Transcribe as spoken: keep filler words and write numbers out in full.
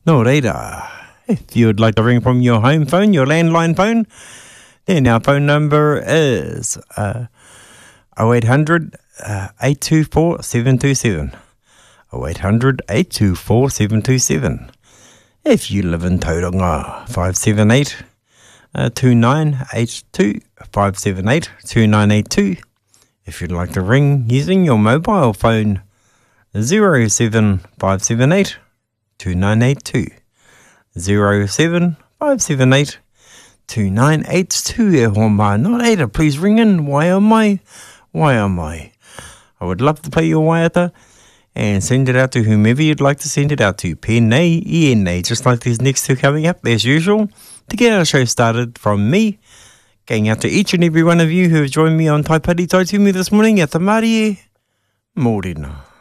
No reira. If you would like to ring from your home phone, your landline phone, then our phone number is uh, oh eight hundred, eight two four, seven two seven. oh eight hundred, eight two four, seven two seven. If you live in Tauranga, five seven eight, two nine eight two, five seven eight, two nine eight two. If you'd like to ring using your mobile phone, zero seven five seven eight, two nine eight two. zero seven five seven eight, two nine eight two. E hoa mai, not Ada, please ring in. Why am I? Why am I? I would love to play your waiata and send it out to whomever you'd like to send it out to. Pēnei, I N A, just like these next two coming up, as usual. To get our show started from me, going out to each and every one of you who have joined me on Tai Pari Tai Tumi this morning at the Marie. Mōrena.